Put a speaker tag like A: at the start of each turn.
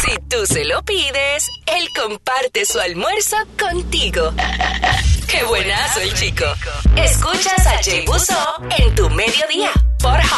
A: Si tú se lo pides, él comparte su almuerzo contigo. ¡Qué buenazo el chico! Escuchas a Jay Buzó en tu mediodía por